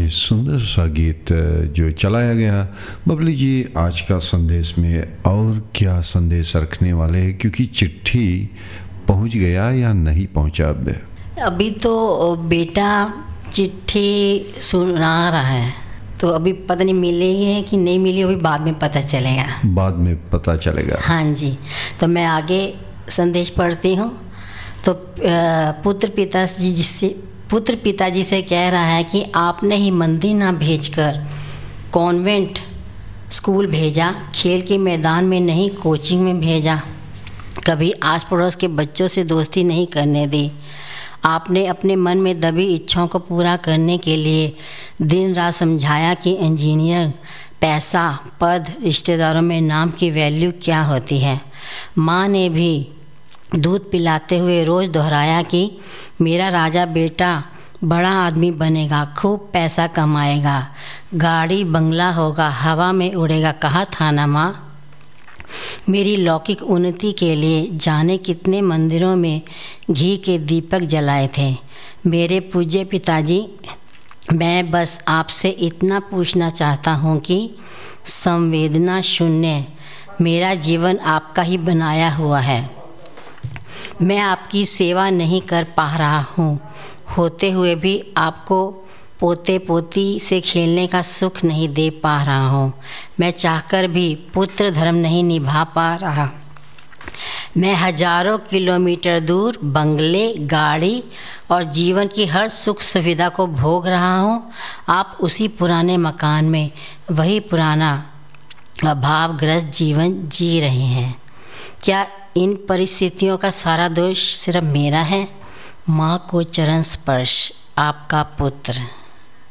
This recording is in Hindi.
ये सुंदर सा गीत जो चलाया गया। बबली जी, आज का संदेश में और क्या संदेश रखने वाले हैं, क्योंकि चिट्ठी पहुंच गया या नहीं पहुंचा? अभी तो बेटा चिट्ठी सुना रहा है, तो अभी पता नहीं मिली है कि नहीं मिली, अभी बाद में पता चलेगा। बाद में पता चलेगा। हाँ जी, तो मैं आगे संदेश पढ़ती हूँ। तो पुत्र पिताजी से कह रहा है कि आपने ही मंदिर ना भेजकर कॉन्वेंट स्कूल भेजा, खेल के मैदान में नहीं कोचिंग में भेजा, कभी आस पड़ोस के बच्चों से दोस्ती नहीं करने दी। आपने अपने मन में दबी इच्छाओं को पूरा करने के लिए दिन रात समझाया कि इंजीनियर, पैसा, पद, रिश्तेदारों में नाम की वैल्यू क्या होती है। माँ ने भी दूध पिलाते हुए रोज़ दोहराया कि मेरा राजा बेटा बड़ा आदमी बनेगा, खूब पैसा कमाएगा, गाड़ी बंगला होगा, हवा में उड़ेगा। कहा था ना माँ, मेरी लौकिक उन्नति के लिए जाने कितने मंदिरों में घी के दीपक जलाए थे। मेरे पूज्य पिताजी, मैं बस आपसे इतना पूछना चाहता हूँ कि संवेदना शून्य मेरा जीवन आपका ही बनाया हुआ है। मैं आपकी सेवा नहीं कर पा रहा हूँ, होते हुए भी आपको पोते पोती से खेलने का सुख नहीं दे पा रहा हूँ। मैं चाहकर भी पुत्र धर्म नहीं निभा पा रहा। मैं हजारों किलोमीटर दूर बंगले, गाड़ी और जीवन की हर सुख सुविधा को भोग रहा हूँ। आप उसी पुराने मकान में वही पुराना अभावग्रस्त जीवन जी रहे हैं। क्या इन परिस्थितियों का सारा दोष सिर्फ मेरा है? माँ को चरण स्पर्श, आपका पुत्र।